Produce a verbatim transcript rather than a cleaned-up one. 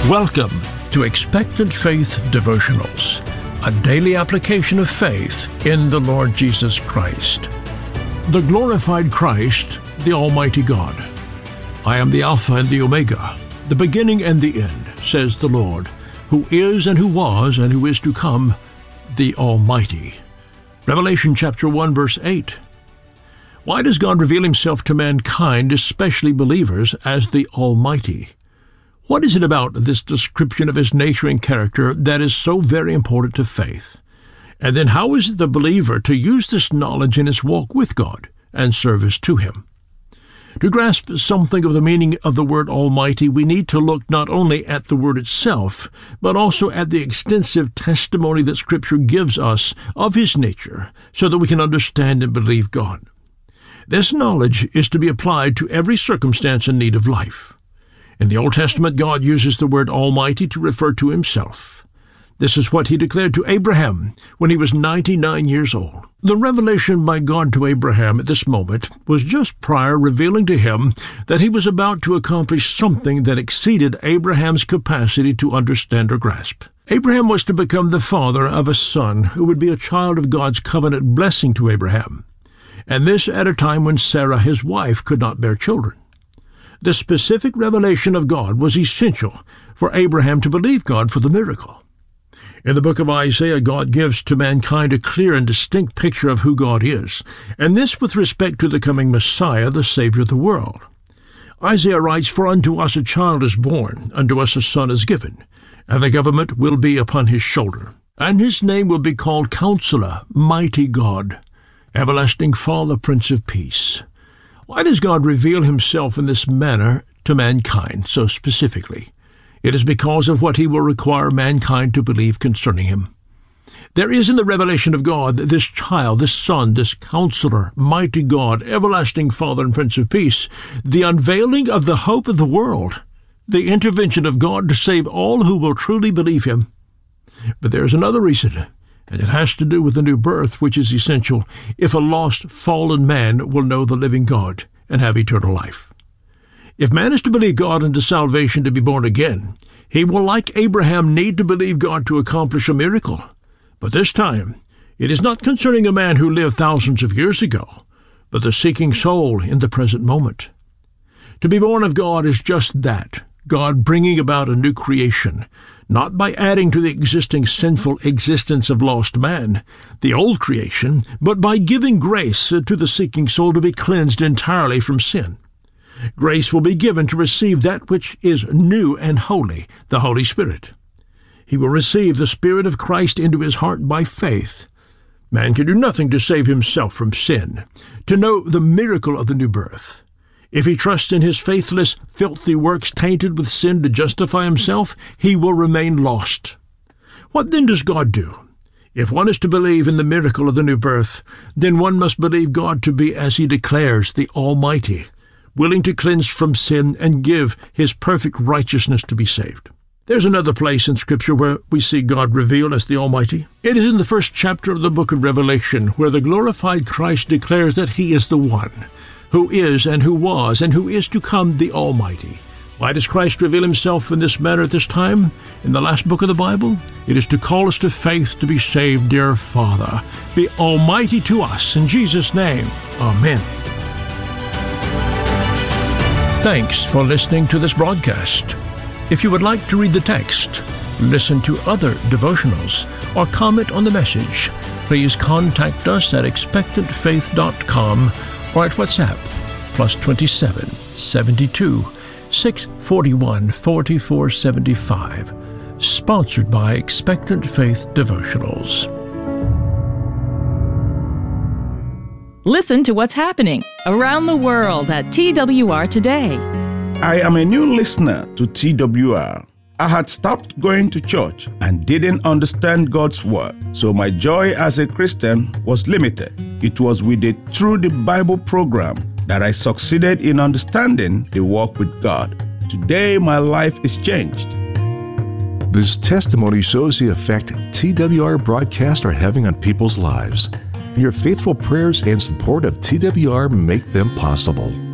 Welcome to Expectant Faith Devotionals, a daily application of faith in the Lord Jesus Christ. The glorified Christ, the Almighty God. I am the Alpha and the Omega, the beginning and the end, says the Lord, who is and who was and who is to come, the Almighty. Revelation chapter one, verse eight. Why does God reveal himself to mankind, especially believers, as the Almighty? What is it about this description of his nature and character that is so very important to faith? And then how is the believer to use this knowledge in his walk with God and service to him? To grasp something of the meaning of the word Almighty, we need to look not only at the word itself, but also at the extensive testimony that Scripture gives us of his nature, so that we can understand and believe God. This knowledge is to be applied to every circumstance and need of life. In the Old Testament, God uses the word Almighty to refer to himself. This is what he declared to Abraham when he was ninety-nine years old. The revelation by God to Abraham at this moment was just prior revealing to him that he was about to accomplish something that exceeded Abraham's capacity to understand or grasp. Abraham was to become the father of a son who would be a child of God's covenant blessing to Abraham, and this at a time when Sarah, his wife, could not bear children. The specific revelation of God was essential for Abraham to believe God for the miracle. In the book of Isaiah, God gives to mankind a clear and distinct picture of who God is, and this with respect to the coming Messiah, the Savior of the world. Isaiah writes, "For unto us a child is born, unto us a son is given, and the government will be upon his shoulder. And his name will be called Counselor, Mighty God, Everlasting Father, Prince of Peace." Why does God reveal himself in this manner to mankind so specifically? It is because of what he will require mankind to believe concerning him. There is in the revelation of God this child, this son, this counselor, mighty God, everlasting Father and Prince of Peace, the unveiling of the hope of the world, the intervention of God to save all who will truly believe him. But there is another reason, and it has to do with the new birth, which is essential if a lost, fallen man will know the living God and have eternal life. If man is to believe God unto salvation to be born again, he will, like Abraham, need to believe God to accomplish a miracle. But this time, it is not concerning a man who lived thousands of years ago, but the seeking soul in the present moment. To be born of God is just that, God bringing about a new creation, not by adding to the existing sinful existence of lost man, the old creation, but by giving grace to the seeking soul to be cleansed entirely from sin. Grace will be given to receive that which is new and holy, the Holy Spirit. He will receive the Spirit of Christ into his heart by faith. Man can do nothing to save himself from sin, to know the miracle of the new birth. If he trusts in his faithless, filthy works tainted with sin to justify himself, he will remain lost. What then does God do? If one is to believe in the miracle of the new birth, then one must believe God to be, as he declares, the Almighty, willing to cleanse from sin and give his perfect righteousness to be saved. There's another place in Scripture where we see God revealed as the Almighty. It is in the first chapter of the book of Revelation, where the glorified Christ declares that he is the one who is and who was and who is to come, the Almighty. Why does Christ reveal himself in this manner at this time? In the last book of the Bible, it is to call us to faith to be saved. Dear Father, be almighty to us. In Jesus' name, amen. Thanks for listening to this broadcast. If you would like to read the text, listen to other devotionals, or comment on the message, please contact us at expectant faith dot com or at WhatsApp, plus twenty-seven, seventy-two, six forty-one, forty-four seventy-five. Sponsored by Expectant Faith Devotionals. Listen to what's happening around the world at T W R Today. I am a new listener to T W R. I had stopped going to church and didn't understand God's word, so my joy as a Christian was limited. It was with a Through the Bible program that I succeeded in understanding the walk with God. Today, my life is changed. This testimony shows the effect T W R broadcasts are having on people's lives. Your faithful prayers and support of T W R make them possible.